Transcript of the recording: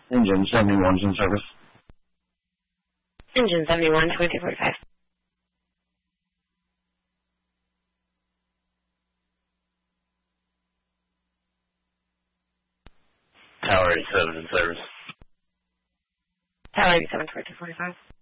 Engine 71's in service. Engine 71, 2245. Tower 87 in service. Tower 87, 2245.